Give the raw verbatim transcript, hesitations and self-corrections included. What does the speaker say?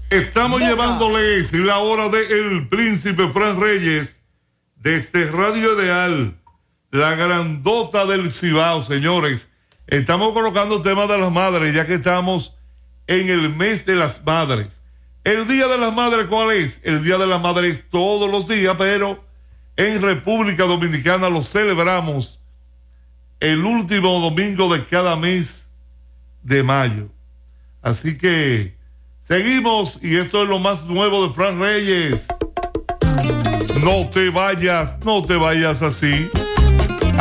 Estamos Boca. Llevándoles la hora de El Príncipe Fran Reyes desde Radio Ideal, la grandota del Cibao, señores. Estamos colocando temas de las madres, ya que estamos en el mes de las madres. El Día de las Madres, ¿cuál es? El Día de las Madres todos los días, pero en República Dominicana lo celebramos el último domingo de cada mes de mayo. Así que seguimos, y esto es lo más nuevo de Fran Reyes. No te vayas, no te vayas así.